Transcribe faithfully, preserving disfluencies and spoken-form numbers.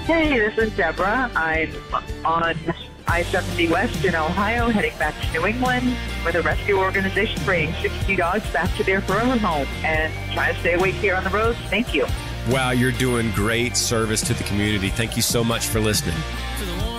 Hey, this is Deborah. I'm on I seventy West in Ohio, heading back to New England with a rescue organization bringing sixty dogs back to their forever home and trying to stay awake here on the road. Thank you. Wow, you're doing great service to the community. Thank you so much for listening.